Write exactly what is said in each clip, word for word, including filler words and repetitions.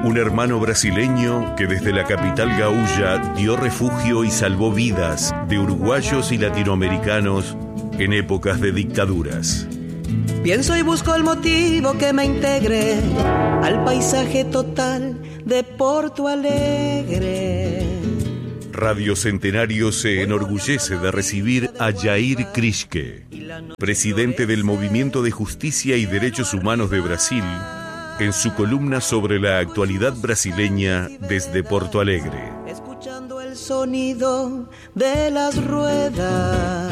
Un hermano brasileño que desde la capital gaúcha dio refugio y salvó vidas de uruguayos y latinoamericanos en épocas de dictaduras. Pienso y busco el motivo que me integre al paisaje total de Porto Alegre. Radio Centenario se enorgullece de recibir a Jair Krischke, presidente del Movimiento de Justicia y Derechos Humanos de Brasil, en su columna sobre la actualidad brasileña desde Porto Alegre. Escuchando el sonido de las ruedas.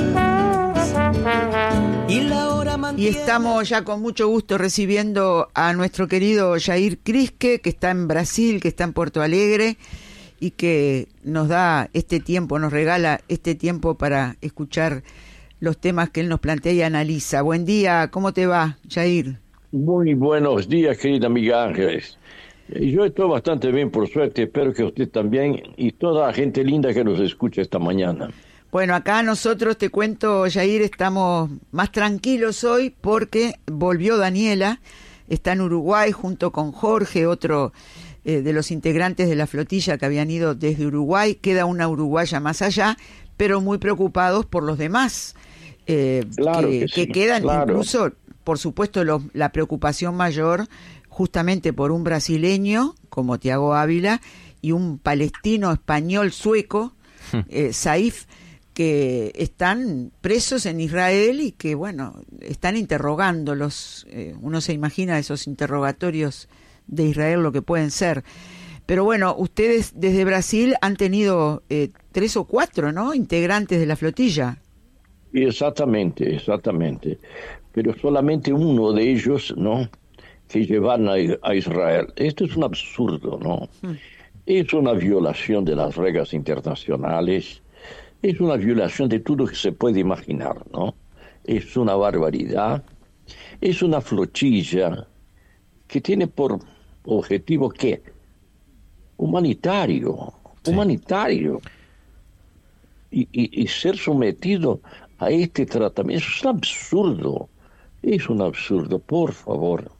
Y, la hora mantiene... y estamos ya con mucho gusto recibiendo a nuestro querido Jair Krischke, que está en Brasil, que está en Porto Alegre, y que nos da este tiempo, nos regala este tiempo para escuchar los temas que él nos plantea y analiza. Buen día, ¿cómo te va, Jair? Muy buenos días, querida amiga Ángeles. Yo estoy bastante bien, por suerte, espero que usted también y toda la gente linda que nos escucha esta mañana. Bueno, acá nosotros, te cuento, Jair, estamos más tranquilos hoy porque volvió Daniela, está en Uruguay junto con Jorge, otro eh, de los integrantes de la flotilla que habían ido desde Uruguay. Queda una uruguaya más allá, pero muy preocupados por los demás eh, claro que, que, que sí, quedan, claro. Incluso, por supuesto, lo, la preocupación mayor justamente por un brasileño como Tiago Ávila y un palestino español sueco, eh, Saif, que están presos en Israel y que, bueno, están interrogándolos. Eh, uno se imagina esos interrogatorios de Israel lo que pueden ser. Pero bueno, ustedes desde Brasil han tenido eh, tres o cuatro, ¿no?, integrantes de la flotilla. Exactamente, exactamente. Pero solamente uno de ellos, ¿no?, que llevan a, a Israel. Esto es un absurdo, ¿no? Hmm. Es una violación de las reglas internacionales. Es una violación de todo que se puede imaginar, ¿no? Es una barbaridad. Es una flotilla que tiene por objetivo, ¿qué? Humanitario. Sí. Humanitario. Y, y, y ser sometido a este tratamiento es un absurdo. Es un absurdo, por favor.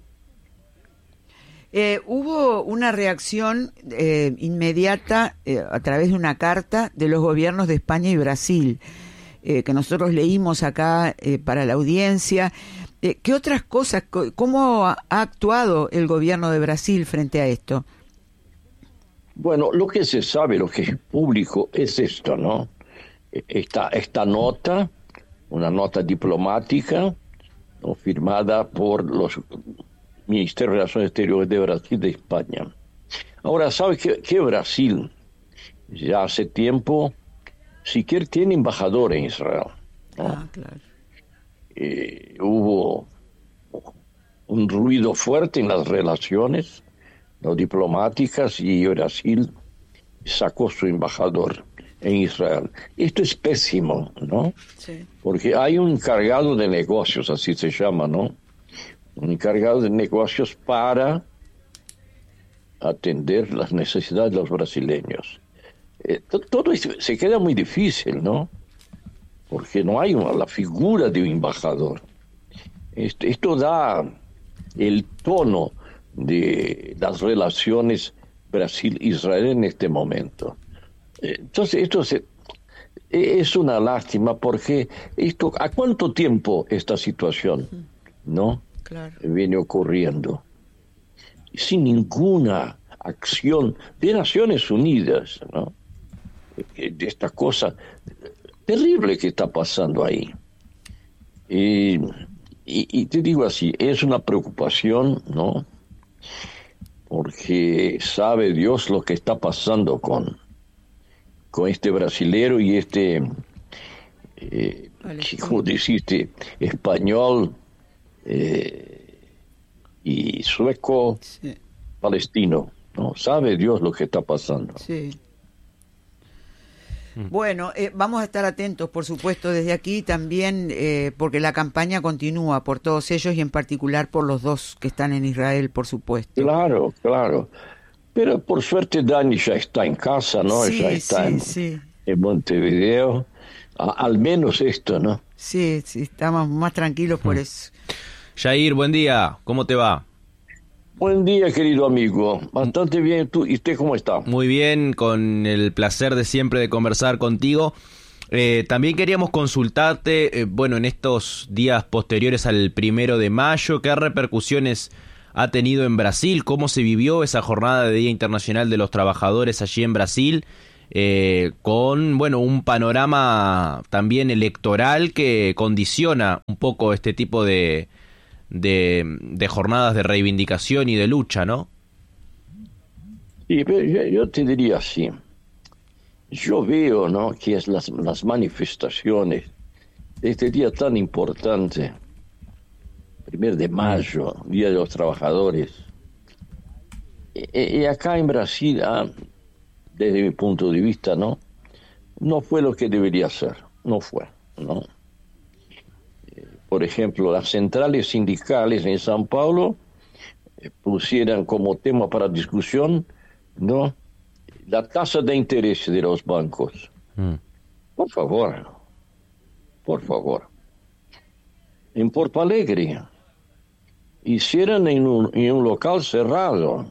Eh, hubo una reacción eh, inmediata eh, a través de una carta de los gobiernos de España y Brasil, eh, que nosotros leímos acá eh, para la audiencia. Eh, ¿Qué otras cosas, cómo ha actuado el gobierno de Brasil frente a esto? Bueno, lo que se sabe, lo que es público es esto, ¿no? Esta, esta nota, una nota diplomática, ¿no?, firmada por los Ministerio de Relaciones Exteriores de Brasil y de España. Ahora, ¿sabe que, que Brasil ya hace tiempo siquiera tiene embajador en Israel, ¿no? Ah, claro. Eh, hubo un ruido fuerte en las relaciones, ¿no?, diplomáticas, y Brasil sacó su embajador en Israel. Esto es pésimo, ¿no? Sí. Porque hay un encargado de negocios, así se llama, ¿no? Un encargado de negocios para atender las necesidades de los brasileños. Eh, todo esto se queda muy difícil, ¿no? Porque no hay una, la figura de un embajador. Esto, esto da el tono de las relaciones Brasil-Israel en este momento. Eh, entonces, esto se, es una lástima porque esto, ¿a cuánto tiempo esta situación, no? Claro. Viene ocurriendo sin ninguna acción de Naciones Unidas, ¿no? De esta cosa terrible que está pasando ahí. Y, y, y te digo así, es una preocupación, ¿no? Porque sabe Dios lo que está pasando con, con este brasilero y este, eh, como dijiste, español, Eh, y sueco, sí, palestino, ¿no? Sabe Dios lo que está pasando. Sí. Mm. Bueno, eh, vamos a estar atentos, por supuesto, desde aquí también, eh, porque la campaña continúa por todos ellos y en particular por los dos que están en Israel, por supuesto. Claro, claro. Pero por suerte Dani ya está en casa, ¿no? Sí, ya está sí, en, sí. en Montevideo. A, al menos esto, ¿no? Sí, sí, estamos más tranquilos por mm. eso. Jair, buen día, ¿cómo te va? Buen día, querido amigo. Bastante bien. ¿Tú, ¿Y usted cómo está? Muy bien, con el placer de siempre de conversar contigo. Eh, también queríamos consultarte, eh, bueno, en estos días posteriores al primero de mayo, ¿qué repercusiones ha tenido en Brasil? ¿Cómo se vivió esa jornada de Día Internacional de los Trabajadores allí en Brasil? Eh, con, bueno, un panorama también electoral que condiciona un poco este tipo de... De, de jornadas de reivindicación y de lucha, ¿no? Sí, pero yo, yo te diría así. Yo veo, ¿no?, que es las, las manifestaciones de este día tan importante, primero de mayo, Día de los Trabajadores. Y, y acá en Brasil, ah, desde mi punto de vista, ¿no?, no fue lo que debería ser. No fue, ¿no? Por ejemplo, las centrales sindicales en São Paulo eh, pusieran como tema para discusión, ¿no?, la tasa de interés de los bancos. Mm. Por favor, por favor. En Porto Alegre hicieran en un, en un local cerrado,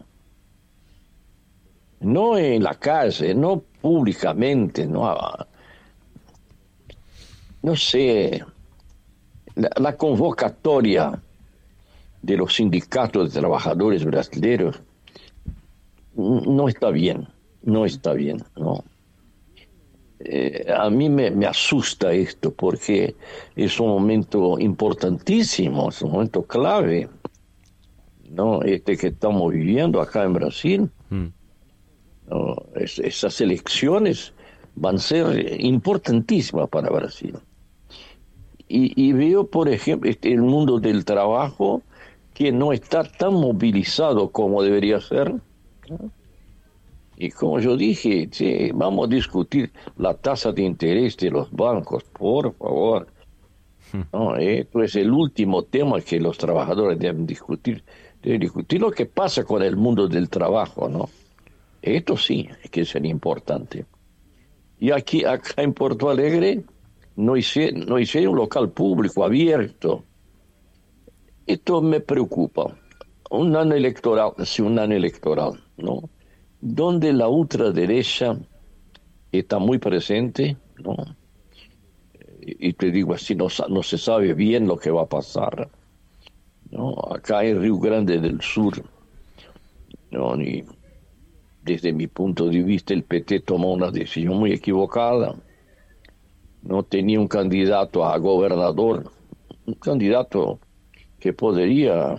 no en la calle, no públicamente, no, no sé. La, la convocatoria de los sindicatos de trabajadores brasileños no está bien, no está bien, ¿no? Eh, a mí me, me asusta esto porque es un momento importantísimo, es un momento clave, ¿no?, este que estamos viviendo acá en Brasil. Mm. ¿No? Es, esas elecciones van a ser importantísimas para Brasil. Y, y veo, por ejemplo, este, el mundo del trabajo que no está tan movilizado como debería ser, ¿no? Y como yo dije, sí, vamos a discutir la tasa de interés de los bancos, por favor. No, esto es el último tema que los trabajadores deben discutir. Deben discutir lo que pasa con el mundo del trabajo, ¿no? Esto sí, es que sería importante. Y aquí, acá en Porto Alegre, no hice, no hice un local público abierto. Esto me preocupa. Un año electoral, sí, un año electoral, ¿no?, donde la ultraderecha está muy presente, ¿no? Y te digo así, no, no se sabe bien lo que va a pasar, ¿no? Acá en Río Grande del Sur, ¿no?, y desde mi punto de vista el P T tomó una decisión muy equivocada. No tenía un candidato a gobernador, un candidato que podría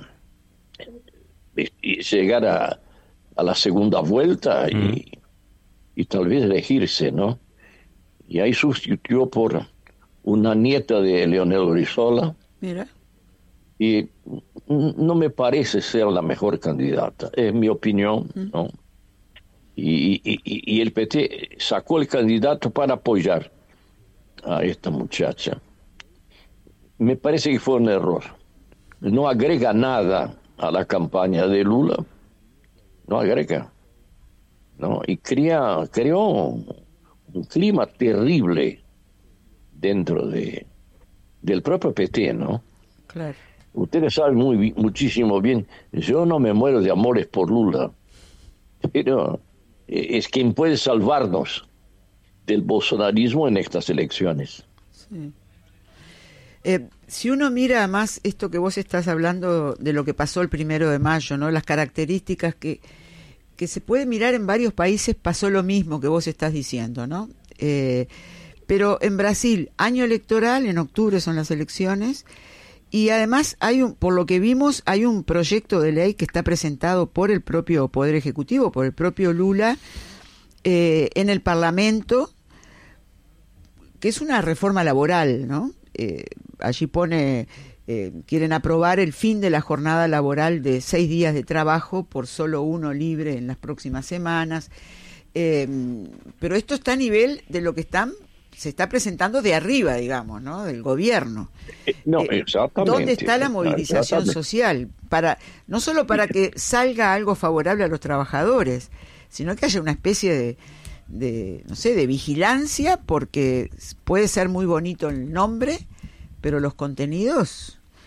llegar a, a la segunda vuelta y, mm. y tal vez elegirse, ¿no? Y ahí sustituyó por una nieta de Leonel Brizola. Mira. Y no me parece ser la mejor candidata, es mi opinión, mm. ¿no? Y, y, y el P T sacó el candidato para apoyar a esta muchacha. Me parece que fue un error. No agrega nada a la campaña de Lula, no agrega, ¿no? Y crea, creó un clima terrible dentro de del propio P T, ¿no? Claro. Ustedes saben muy muchísimo bien, yo no me muero de amores por Lula, pero es quien puede salvarnos del bolsonarismo en estas elecciones. Sí. Eh, si uno mira más esto que vos estás hablando de lo que pasó el primero de mayo, ¿no?, las características que, que se puede mirar en varios países, pasó lo mismo que vos estás diciendo, ¿no? Eh, pero en Brasil, año electoral, en octubre son las elecciones, y además hay un, por lo que vimos, hay un proyecto de ley que está presentado por el propio Poder Ejecutivo, por el propio Lula, eh, en el Parlamento, que es una reforma laboral, ¿no? Eh, allí pone, eh, quieren aprobar el fin de la jornada laboral de seis días de trabajo por solo uno libre en las próximas semanas. Eh, pero esto está a nivel de lo que están se está presentando de arriba, digamos, ¿no?, del gobierno. No, exactamente. ¿Dónde está la movilización social? Para, no solo para que salga algo favorable a los trabajadores, sino que haya una especie de, de, no sé, de vigilancia, porque puede ser muy bonito el nombre, pero los contenidos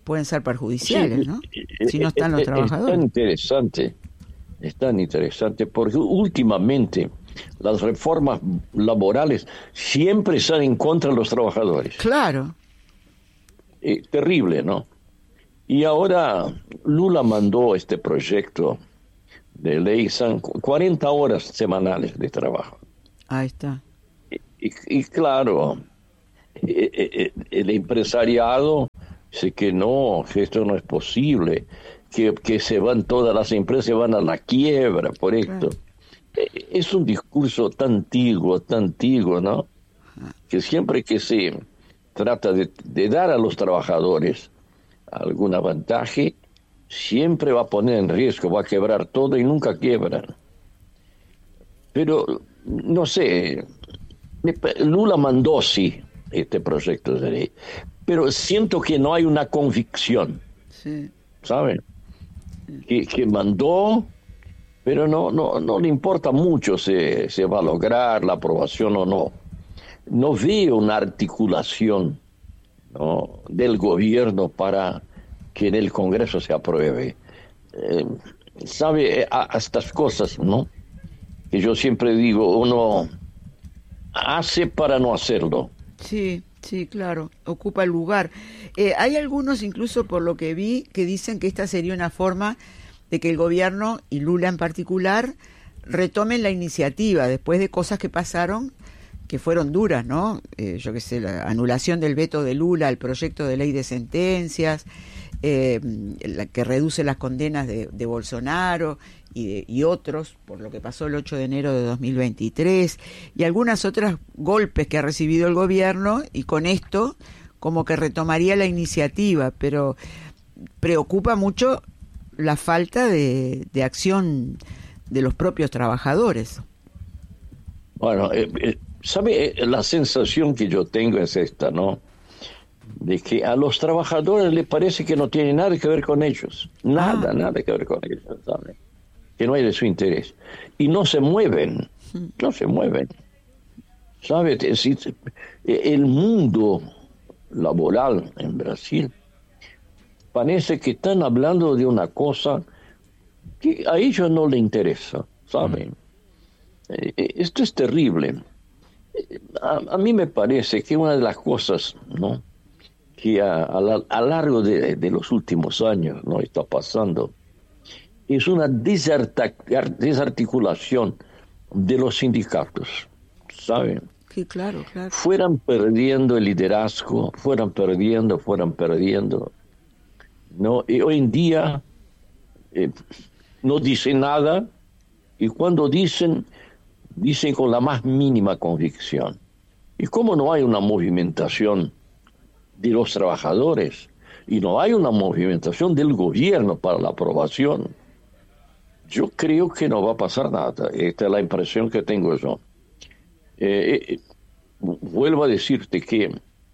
pueden ser perjudiciales, ¿no? Si no están los es, trabajadores. Es tan interesante, es tan interesante, porque últimamente las reformas laborales siempre están en contra de los trabajadores. Claro. Eh, terrible, ¿no? Y ahora Lula mandó este proyecto de ley, son cuarenta horas semanales de trabajo. Ahí está. Y, y, y claro, eh, eh, el empresariado dice que no, que esto no es posible, que, que se van todas las empresas, se van a la quiebra por esto. Claro. Es un discurso tan antiguo, tan antiguo, ¿no? Que siempre que se trata de, de dar a los trabajadores algún avantaje, siempre va a poner en riesgo, va a quebrar todo y nunca quiebran. Pero, no sé, Lula mandó sí este proyecto de ley, pero siento que no hay una convicción, sí. ¿Saben? Que, que mandó, pero no, no, no le importa mucho si se va a lograr la aprobación o no. No veo una articulación, ¿no?, del gobierno para que en el Congreso se apruebe. Eh, sabe, a, a estas cosas, ¿no?, que yo siempre digo, uno hace para no hacerlo. Sí, sí, claro, ocupa el lugar. Eh, hay algunos, incluso por lo que vi, que dicen que esta sería una forma de que el gobierno, y Lula en particular, retomen la iniciativa después de cosas que pasaron que fueron duras, ¿no? Eh, yo qué sé, la anulación del veto de Lula al proyecto de ley de sentencias, eh, la que reduce las condenas de, de Bolsonaro y, de, y otros, por lo que pasó el ocho de enero de dos mil veintitrés, y algunas otras golpes que ha recibido el gobierno, y con esto como que retomaría la iniciativa, pero preocupa mucho la falta de, de acción de los propios trabajadores. Bueno, eh, eh, ¿sabe? La sensación que yo tengo es esta, ¿no? De que a los trabajadores les parece que no tiene nada que ver con ellos. Nada, ah. nada que ver con ellos, ¿sabe? Que no hay de su interés. Y no se mueven, no se mueven. ¿Sabe? El mundo laboral en Brasil parece que están hablando de una cosa que a ellos no les interesa, ¿saben? Mm. Esto es terrible. A, a mí me parece que una de las cosas, ¿no?, que a, a, la, a largo de, de los últimos años no está pasando es una desarticulación de los sindicatos, ¿saben? Sí, claro, claro. Fueran perdiendo el liderazgo, fueran perdiendo, fueran perdiendo, ¿no? Y hoy en día eh, no dicen nada, y cuando dicen, dicen con la más mínima convicción. Y como no hay una movimentación de los trabajadores y no hay una movimentación del gobierno para la aprobación, yo creo que no va a pasar nada. Esta es la impresión que tengo yo. Eh, eh, vuelvo a decirte que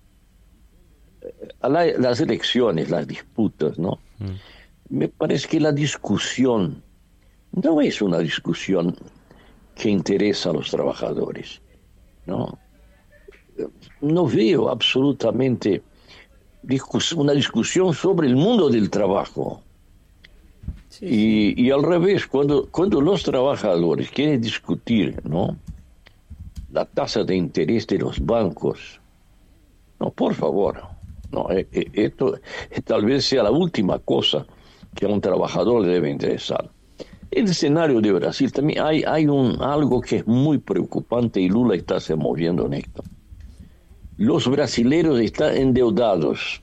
a la, las elecciones, las disputas, ¿no? Mm. Me parece que la discusión no es una discusión que interesa a los trabajadores, ¿no? No veo absolutamente discus- una discusión sobre el mundo del trabajo. Sí, y, sí. y al revés, cuando, cuando los trabajadores quieren discutir, ¿no?, la tasa de interés de los bancos, no, por favor, no, eh, eh, esto eh, tal vez sea la última cosa que a un trabajador le debe interesar. El escenario de Brasil también hay, hay un, algo que es muy preocupante, y Lula está se moviendo en esto. Los brasileños están endeudados.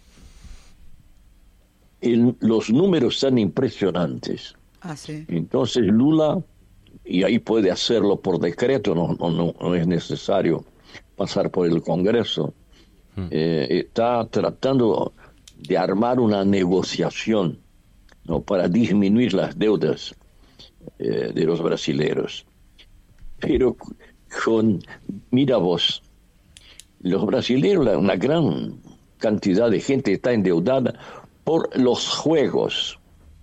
El, los números son impresionantes. Ah, sí. Entonces Lula, y ahí puede hacerlo por decreto, no, no, no es necesario pasar por el Congreso, hmm. eh, está tratando de armar una negociación, ¿no?, para disminuir las deudas eh, de los brasileños. Pero con, mira vos, los brasileños, una gran cantidad de gente está endeudada por los juegos.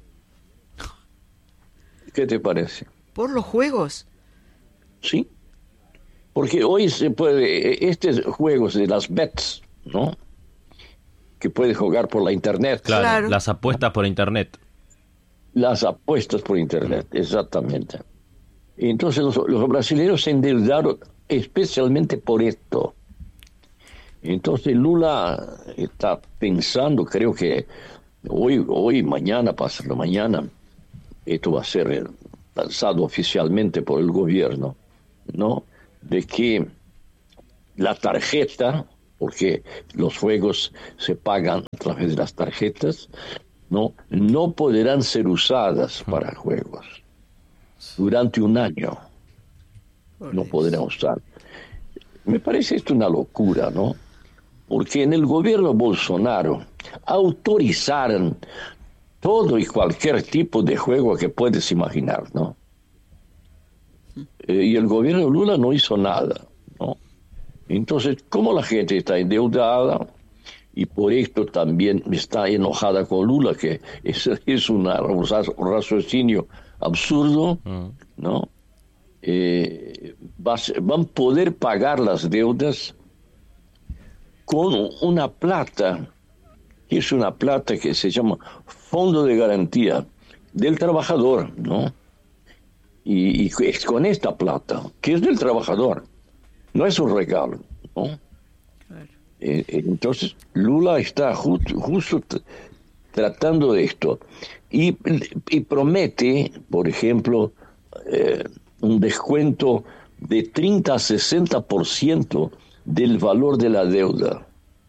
¿Qué te parece? ¿Por los juegos? Sí, porque hoy se puede, estos juegos de las bets, ¿no?, que puede jugar por la internet. Claro, Claro. las apuestas por internet. Las apuestas por internet, exactamente. Entonces los, los brasileños se endeudaron especialmente por esto. Entonces Lula está pensando, creo que hoy, hoy, mañana, pasado mañana, esto va a ser lanzado oficialmente por el gobierno, ¿no? De que la tarjeta, porque los juegos se pagan a través de las tarjetas, no, no podrán ser usadas para juegos durante un año. No podrán usar. Me parece esto una locura, ¿no? Porque en el gobierno Bolsonaro autorizaron todo y cualquier tipo de juego que puedes imaginar, ¿no? Eh, y el gobierno Lula no hizo nada, ¿no? Entonces, como la gente está endeudada y por esto también está enojada con Lula, que es, es una, un raciocinio absurdo, ¿no? Eh, va, van a poder pagar las deudas con una plata, que es una plata que se llama Fondo de Garantía del Trabajador, ¿no? Y, y es con esta plata, que es del trabajador, no es un regalo, ¿no? Claro. Eh, entonces Lula está justo, justo t- tratando de esto y, y promete, por ejemplo, eh, un descuento de treinta a sesenta por ciento del valor de la deuda.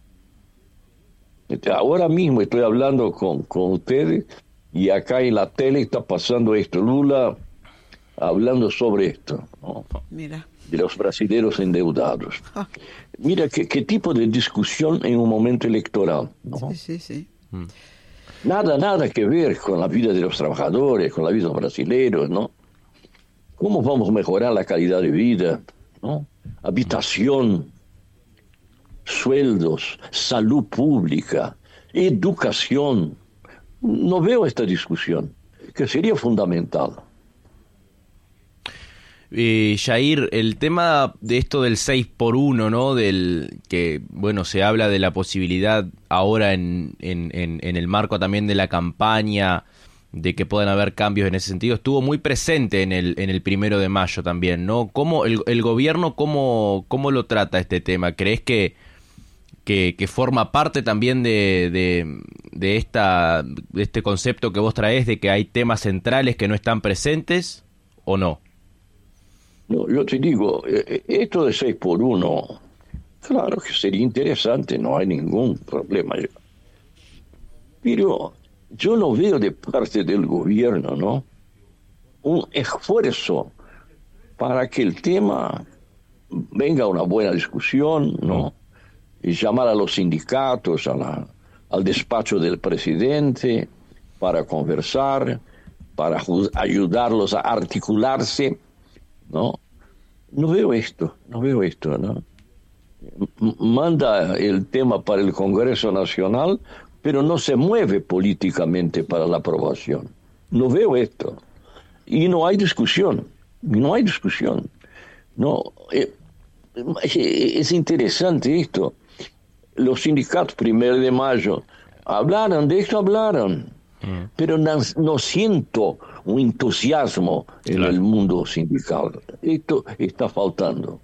Ahora mismo estoy hablando con, con ustedes y acá en la tele está pasando esto, Lula hablando sobre esto, ¿no? Mira. De los brasileños endeudados. Mira qué, qué tipo de discusión en un momento electoral, ¿no? Sí, sí, sí. Nada, nada que ver con la vida de los trabajadores, con la vida de los brasileños, ¿no? ¿Cómo vamos a mejorar la calidad de vida, ¿no? Habitación, sueldos, salud pública, educación. No veo esta discusión, que sería fundamental. Eh, Jair, el tema de esto del seis por uno, ¿no? Del que, bueno, se habla de la posibilidad ahora en, en, en, en el marco también de la campaña de que puedan haber cambios en ese sentido, estuvo muy presente en el en el primero de mayo también, ¿no? ¿Cómo el, el gobierno cómo, cómo lo trata este tema? ¿Crees que, que, que forma parte también de, de, de, esta, de este concepto que vos traés de que hay temas centrales que no están presentes o no? No, yo te digo, eh, esto de seis por uno, claro que sería interesante, no hay ningún problema. Pero yo no veo de parte del gobierno, ¿no?, un esfuerzo para que el tema venga a una buena discusión, ¿no? Y llamar a los sindicatos, a la, al despacho del presidente, para conversar, para ayudarlos a articularse, ¿no? No veo esto, no veo esto, ¿no? M- manda el tema para el Congreso Nacional, pero no se mueve políticamente para la aprobación. No veo esto. Y no hay discusión, no hay discusión. No, eh, es interesante esto. Los sindicatos primero de mayo hablaron de esto, hablaron, mm. pero no, no siento un entusiasmo en claro. el mundo sindical. Esto está faltando.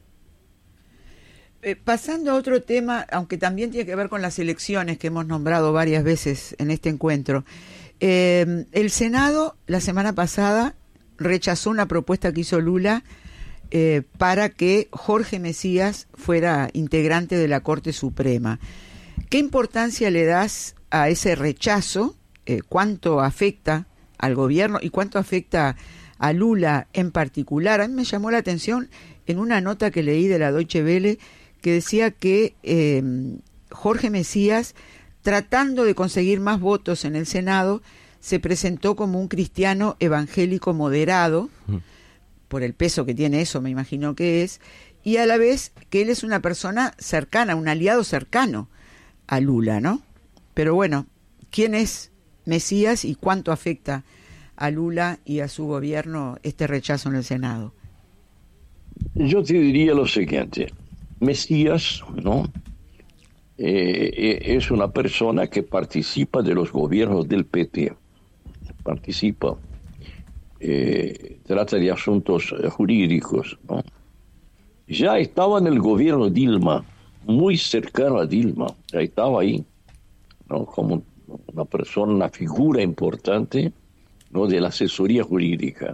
Eh, pasando a otro tema, aunque también tiene que ver con las elecciones que hemos nombrado varias veces en este encuentro. Eh, el Senado la semana pasada rechazó una propuesta que hizo Lula eh, para que Jorge Mesías fuera integrante de la Corte Suprema. ¿Qué importancia le das a ese rechazo? Eh, ¿Cuánto afecta al gobierno y cuánto afecta a Lula en particular? A mí me llamó la atención en una nota que leí de la Deutsche Welle que decía que eh, Jorge Mesías, tratando de conseguir más votos en el Senado, se presentó como un cristiano evangélico moderado, mm. por el peso que tiene eso, me imagino que es, y a la vez que él es una persona cercana, un aliado cercano a Lula, ¿no? Pero bueno, ¿quién es Mesías y cuánto afecta a Lula y a su gobierno este rechazo en el Senado? Yo te diría lo siguiente. Mesías, ¿no?, eh, es una persona que participa de los gobiernos del P T. Participa. Eh, trata de asuntos eh, jurídicos, ¿no? Ya estaba en el gobierno Dilma, muy cercano a Dilma, ya estaba ahí, ¿no? Como una persona, una figura importante, ¿no? De la asesoría jurídica.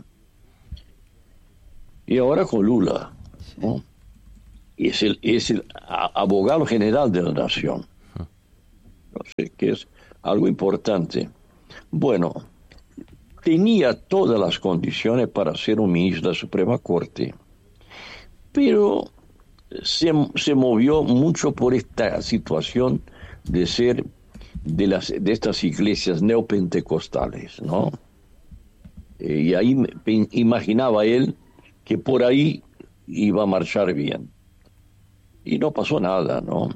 Y ahora con Lula, ¿no? Es el, es el abogado general de la nación. No sé, que es algo importante. Bueno, tenía todas las condiciones para ser un ministro de la Suprema Corte, pero se, se movió mucho por esta situación de ser de, las, de estas iglesias neopentecostales, ¿no? Eh, y ahí me, imaginaba él que por ahí iba a marchar bien. Y no pasó nada, ¿no?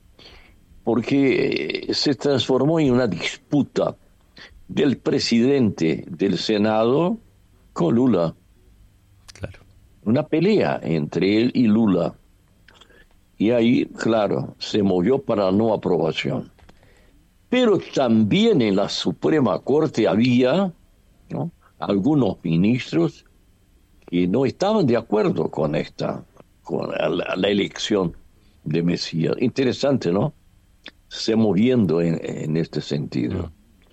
Porque eh, se transformó en una disputa del presidente del Senado con Lula. Claro. Una pelea entre él y Lula. Y ahí, claro, se movió para la no aprobación. Pero también en la Suprema Corte había, ¿no?, algunos ministros que no estaban de acuerdo con esta, con la, la elección de Mesías. Interesante, ¿no? Se moviendo en, en este sentido.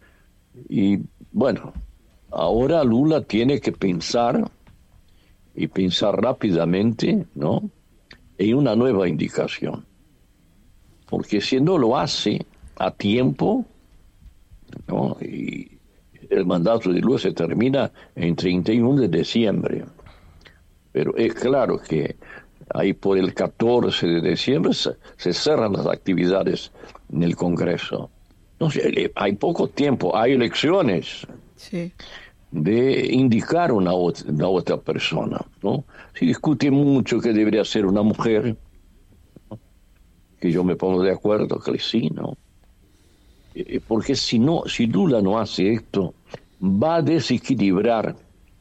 Y bueno, ahora Lula tiene que pensar, y pensar rápidamente, ¿no?, en una nueva indicación. Porque si no lo hace a tiempo, ¿no?, y el mandato de Lula se termina en treinta y uno de diciembre. Pero es claro que ahí por el catorce de diciembre se, se cerran las actividades en el Congreso. Entonces, hay poco tiempo, hay elecciones, sí, de indicar una otra, una otra persona, ¿no? Se discute mucho que debería ser una mujer, ¿no?, que yo me pongo de acuerdo que sí, ¿no? Eh, porque si no, si Lula no hace esto, va a desequilibrar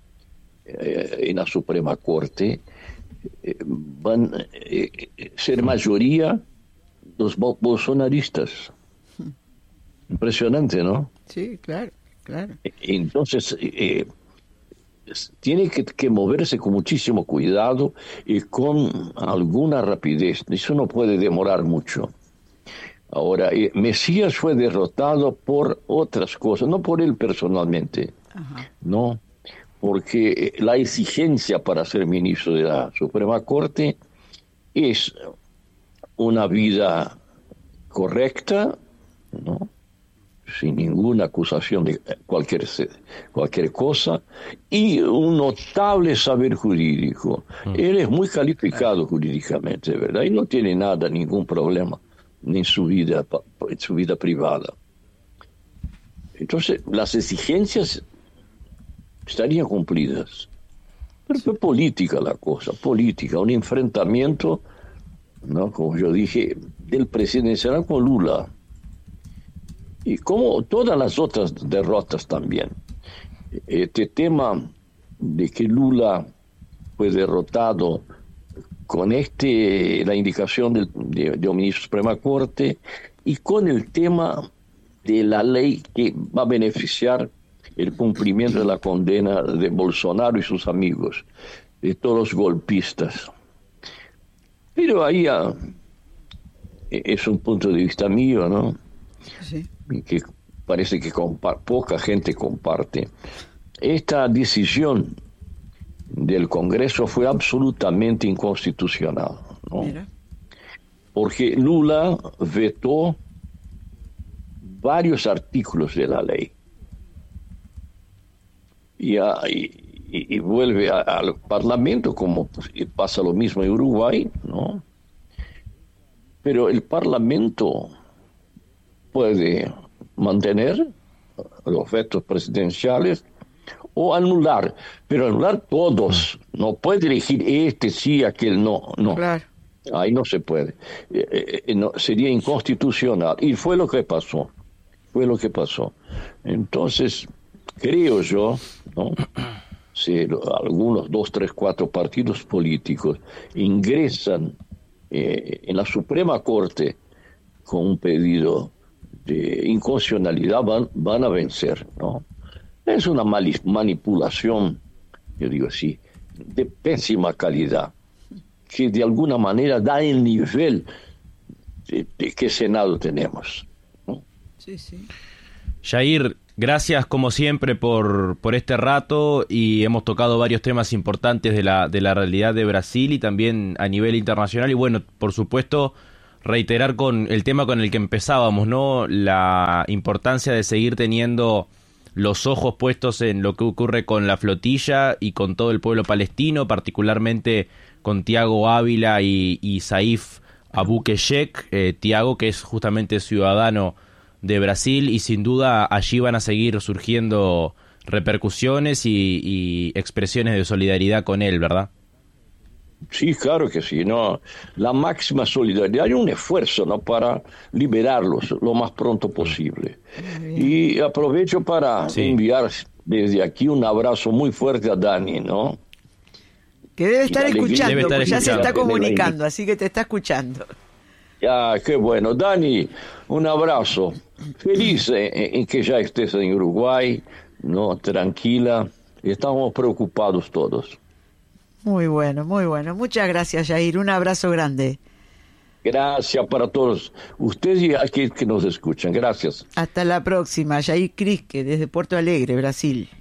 eh, en la Suprema Corte, eh, van a eh, ser mayoría los bolsonaristas. Impresionante, ¿no? Sí, claro, claro. Entonces, eh, tiene que, que moverse con muchísimo cuidado y con alguna rapidez. Eso no puede demorar mucho. Ahora, eh, Mesías fue derrotado por otras cosas, no por él personalmente, ajá, no, porque la exigencia para ser ministro de la Suprema Corte es una vida correcta, ¿no?, sin ninguna acusación de cualquier, cualquier cosa, y un notable saber jurídico. Mm. Él es muy calificado jurídicamente, ¿verdad? Y no tiene nada, ningún problema en su vida, en su vida privada. Entonces, las exigencias estarían cumplidas. Pero fue política la cosa, política, un enfrentamiento, ¿no?, como yo dije, del presidencial con Lula. Y como todas las otras derrotas también. Este tema de que Lula fue derrotado con este la indicación del, de, de un ministro de Suprema Corte y con el tema de la ley que va a beneficiar el cumplimiento de la condena de Bolsonaro y sus amigos, de todos los golpistas. Pero ahí ah, es un punto de vista mío, ¿no? Sí. Que parece que compar- poca gente comparte. Esta decisión del Congreso fue absolutamente inconstitucional, ¿no? Mira. Porque Lula vetó varios artículos de la ley y, a, y, y vuelve a, al Parlamento, como pasa lo mismo en Uruguay, ¿no? Pero el Parlamento puede mantener los vetos presidenciales o anular, pero anular todos. No puede elegir este sí, aquel no, no. Claro. Ahí no se puede. Eh, eh, no, sería inconstitucional. Y fue lo que pasó. Fue lo que pasó. Entonces, creo yo, ¿no?, si algunos dos, tres, cuatro partidos políticos ingresan eh, en la Suprema Corte con un pedido de inconstitucionalidad van, van a vencer, ¿no? Es una mali- manipulación, yo digo así, de pésima calidad, que de alguna manera da el nivel de, de qué Senado tenemos, ¿no? Sí, sí. Jair, gracias como siempre por, por este rato, y hemos tocado varios temas importantes de la, de la realidad de Brasil y también a nivel internacional, y bueno, por supuesto, reiterar con el tema con el que empezábamos, ¿no? La importancia de seguir teniendo los ojos puestos en lo que ocurre con la flotilla y con todo el pueblo palestino, particularmente con Tiago Ávila y, y Saif Abou-Keshek, eh, Tiago, que es justamente ciudadano de Brasil, y sin duda allí van a seguir surgiendo repercusiones y, y expresiones de solidaridad con él, ¿verdad? Sí, claro que sí, ¿no? La máxima solidaridad, hay un esfuerzo, ¿no?, para liberarlos lo más pronto posible. Y aprovecho para sí. enviar desde aquí un abrazo muy fuerte a Dani, ¿no? Que debe estar escuchando, debe estar ya escuchando. se está comunicando, así que te está escuchando. Ya, qué bueno. Dani, un abrazo. Feliz en, en que ya estés en Uruguay, ¿no? Tranquila. Estamos preocupados todos. Muy bueno, muy bueno. Muchas gracias, Jair. Un abrazo grande. Gracias para todos ustedes y a aquellos que nos escuchan. Gracias. Hasta la próxima. Jair Kriske, desde Porto Alegre, Brasil.